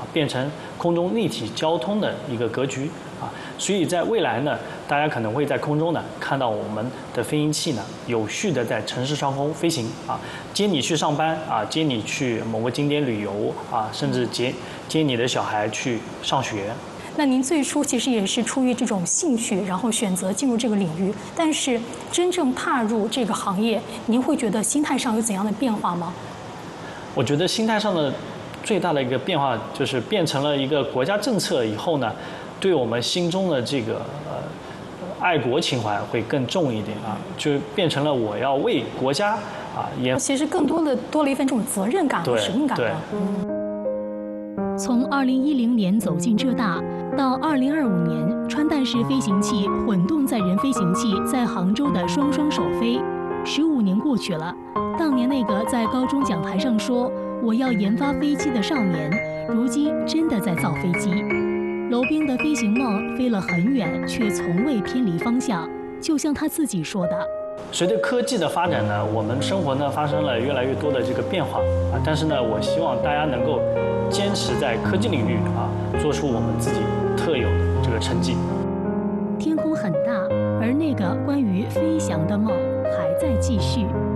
变成空中立体交通的一个格局啊。所以在未来呢，大家可能会在空中呢看到我们的飞行器呢有序的在城市上空飞行啊，接你去上班啊，接你去某个景点旅游啊，甚至接你的小孩去上学。 那您最初其实也是出于这种兴趣，然后选择进入这个领域。但是真正踏入这个行业，您会觉得心态上有怎样的变化吗？ 我觉得心态上的最大的一个变化就是变成了一个国家政策以后呢，对我们心中的这个爱国情怀会更重一点啊，就变成了我要为国家啊也其实更多了一份这种责任感和使命感了。 从2010年走进浙大，到2025年川赣式飞行器混动载人飞行器在杭州的双双首飞，15年过去了。当年那个在高中讲台上说我要研发飞机的少年，如今真的在造飞机。娄彬的飞行梦飞了很远，却从未偏离方向。就像他自己说的。 随着科技的发展呢，我们生活呢发生了越来越多的这个变化啊，但是呢，我希望大家能够坚持在科技领域啊，做出我们自己特有的这个成绩。 天空很大，而那个关于飞翔的梦还在继续。